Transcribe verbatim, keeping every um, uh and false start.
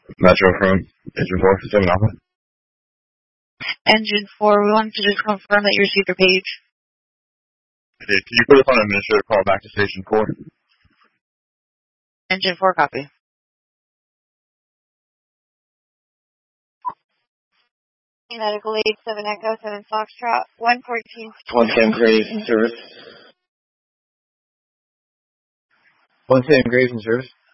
Metro from Engine four, seven Alpha. Engine four, we wanted to just confirm that you received your page. Okay, can you put us on administrative call back to Station four? Engine four, copy. Medical aid, seven Echo, seven Foxtrot, one fourteen. One Sam Graves in service. One Sam Graves in service.